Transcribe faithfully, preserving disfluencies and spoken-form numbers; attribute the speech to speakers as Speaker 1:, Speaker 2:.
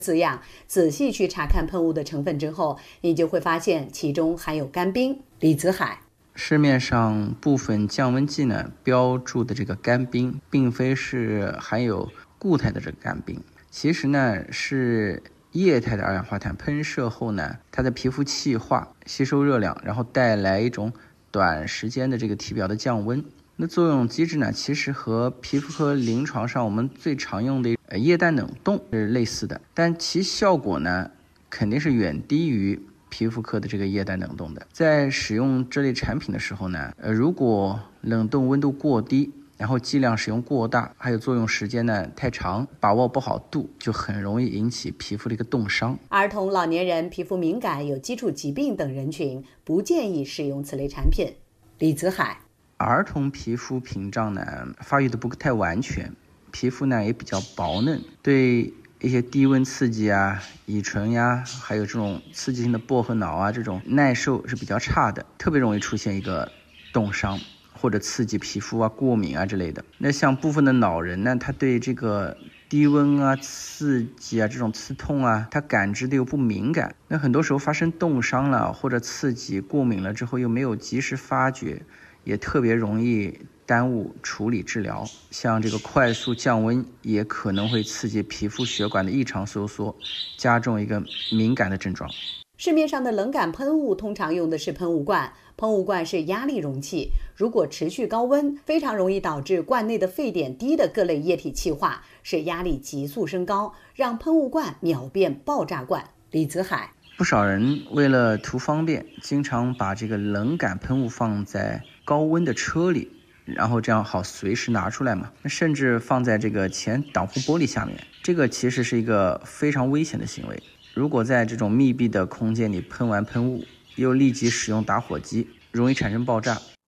Speaker 1: 字样，仔细去查看喷雾的成分之后，你就会发现其中含有干冰。李子海，
Speaker 2: 市面上部分降温剂呢标注的这个干冰，并非是含有固态的这个干冰，其实呢是液态的二氧化碳喷射后呢，它的皮肤气化，吸收热量，然后带来一种短时间的这个体表的降温。那作用机制呢，其实和皮肤科临床上我们最常用的呃液氮冷冻是类似的，但其效果呢肯定是远低于皮肤科的这个液氮冷冻的。在使用这类产品的时候呢，呃，如果冷冻温度过低，然后剂量使用过大，还有作用时间呢太长，把握不好度，就很容易引起皮肤的一个冻伤。
Speaker 1: 儿童、老年人、皮肤敏感、有基础疾病等人群不建议使用此类产品。李子海，
Speaker 2: 儿童皮肤屏障呢发育的不太完全，皮肤呢也比较薄嫩，对一些低温刺激啊、乙醇呀，还有这种刺激性的薄荷脑啊，这种耐受是比较差的，特别容易出现一个冻伤或者刺激皮肤啊、过敏啊之类的。那像部分的老人呢，他对这个低温啊、刺激啊、这种刺痛啊，他感知的又不敏感，那很多时候发生冻伤了或者刺激过敏了之后又没有及时发觉，也特别容易耽误处理治疗。像这个快速降温也可能会刺激皮肤血管的异常收缩，加重一个敏感的症状。
Speaker 1: 市面上的冷感喷雾通常用的是喷雾罐，喷雾罐是压力容器，如果持续高温，非常容易导致罐内的沸点低的各类液体气化，使压力急速升高，让喷雾罐秒变爆炸罐。李子海，
Speaker 2: 不少人为了图方便，经常把这个冷感喷雾放在高温的车里，然后这样好随时拿出来嘛，甚至放在这个前挡风玻璃下面，这个其实是一个非常危险的行为。如果在这种密闭的空间里喷完喷雾，又立即使用打火机，容易产生爆炸，